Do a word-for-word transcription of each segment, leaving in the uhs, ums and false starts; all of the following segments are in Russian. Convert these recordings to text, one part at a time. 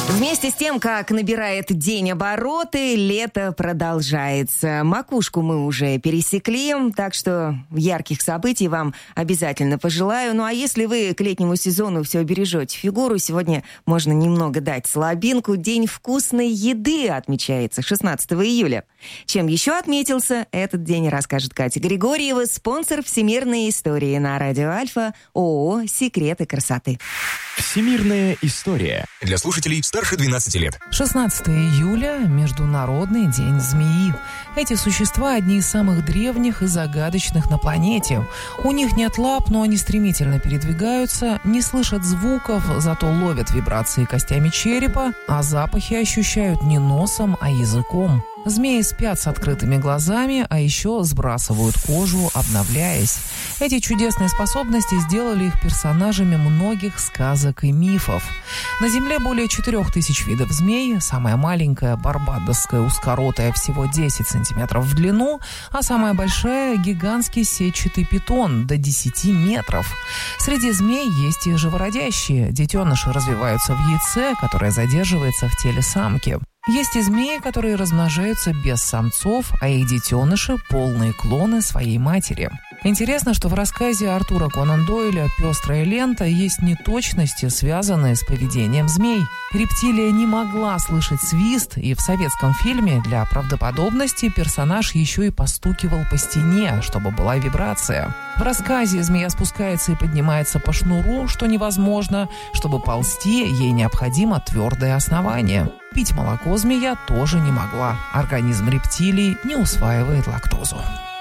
Вместе с тем, как набирает день обороты, лето продолжается. Макушку мы уже пересекли, так что ярких событий вам обязательно пожелаю. Ну а если вы к летнему сезону все бережете фигуру, сегодня можно немного дать слабинку. День вкусной еды отмечается шестнадцатого июля. Чем еще отметился этот день, расскажет Катя Григорьева, спонсор всемирной истории на Радио Альфа, ООО «Секреты красоты». Всемирная история для слушателей старше двенадцати лет. шестнадцатого июля – Международный день змеи. Эти существа – одни из самых древних и загадочных на планете. У них нет лап, но они стремительно передвигаются, не слышат звуков, зато ловят вибрации костями черепа, а запахи ощущают не носом, а языком. Змеи спят с открытыми глазами, а еще сбрасывают кожу, обновляясь. Эти чудесные способности сделали их персонажами многих сказок и мифов. На Земле более четырех тысяч видов змей. Самая маленькая, барбадосская узкоротая, всего десять сантиметров в длину, а самая большая – гигантский сетчатый питон до десяти метров. Среди змей есть и живородящие. Детеныши развиваются в яйце, которое задерживается в теле самки. Есть и змеи, которые размножаются без самцов, а их детеныши – полные клоны своей матери. Интересно, что в рассказе Артура Конан Дойля «Пестрая лента» есть неточности, связанные с поведением змей. Рептилия не могла слышать свист, и в советском фильме для правдоподобности персонаж еще и постукивал по стене, чтобы была вибрация. В рассказе змея спускается и поднимается по шнуру, что невозможно. Чтобы ползти, ей необходимо твердое основание. Пить молоко змея тоже не могла. Организм рептилий не усваивает лактозу.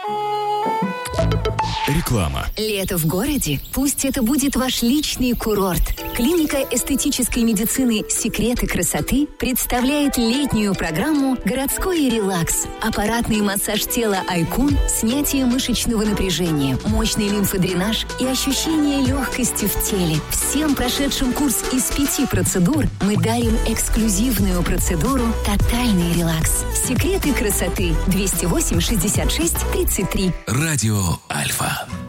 Реклама. Лето в городе? Пусть это будет ваш личный курорт. Клиника эстетической медицины «Секреты красоты» представляет летнюю программу «Городской релакс». Аппаратный массаж тела «Айкун», снятие мышечного напряжения, мощный лимфодренаж и ощущение легкости в теле. Всем прошедшим курс из пяти процедур мы дарим эксклюзивную процедуру «Тотальный релакс». «Секреты красоты» двести восемь шестьдесят шесть тридцать три. Радио Альфа.